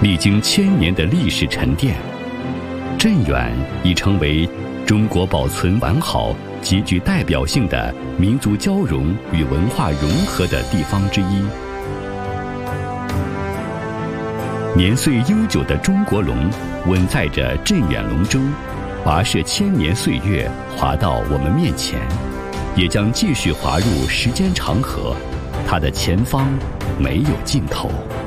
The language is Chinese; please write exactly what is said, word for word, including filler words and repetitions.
历经千年的历史沉淀，镇远已成为中国保存完好、极具代表性的民族交融与文化融合的地方之一。年岁悠久的中国龙稳载着镇远龙舟，跋涉千年岁月，划到我们面前，也将继续划入时间长河，它的前方没有尽头。